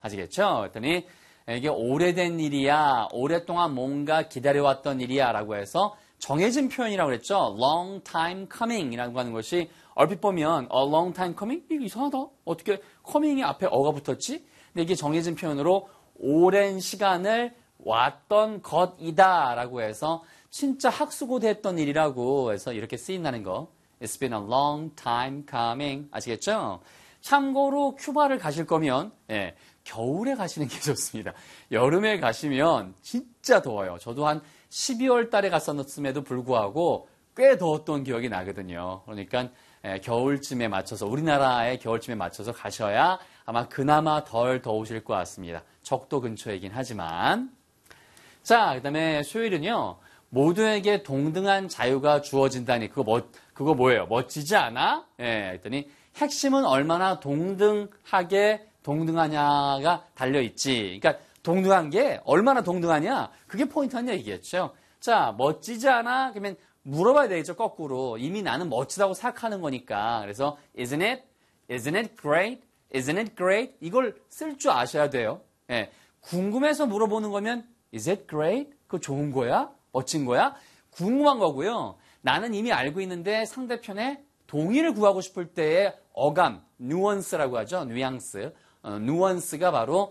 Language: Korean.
아시겠죠? 그랬더니 이게 오래된 일이야, 오랫동안 뭔가 기다려왔던 일이야 라고 해서 정해진 표현이라고 그랬죠. long time coming 이라고 하는 것이 얼핏 보면 a long time coming? 이거 이상하다. 어떻게 coming이 앞에 어가 붙었지? 근데 이게 정해진 표현으로 오랜 시간을 왔던 것이다 라고 해서 진짜 학수고대했던 일이라고 해서 이렇게 쓰인다는 거. It's been a long time coming. 아시겠죠? 참고로 큐바를 가실 거면 겨울에 가시는 게 좋습니다. 여름에 가시면 진짜 더워요. 저도 한 12월 달에 갔었음에도 불구하고 꽤 더웠던 기억이 나거든요. 그러니까 겨울쯤에 맞춰서 우리나라의 겨울쯤에 맞춰서 가셔야 아마 그나마 덜 더우실 것 같습니다. 적도 근처이긴 하지만. 자, 그 다음에 수요일은요. 모두에게 동등한 자유가 주어진다니 그거 뭐예요? 멋지지 않아? 그랬더니 핵심은 얼마나 동등하냐가 달려있지. 그러니까 동등한 게 얼마나 동등하냐? 그게 포인트한 얘기겠죠. 자, 멋지지 않아? 그러면 물어봐야 되겠죠, 거꾸로. 이미 나는 멋지다고 생각하는 거니까. 그래서 isn't it? Isn't it great? Isn't it great? 이걸 쓸 줄 아셔야 돼요. 궁금해서 물어보는 거면 is it great? 그거 좋은 거야? 멋진 거야? 궁금한 거고요. 나는 이미 알고 있는데 상대편의 동의를 구하고 싶을 때의 어감, 누언스라고 하죠. 뉘앙스. 누언스가 바로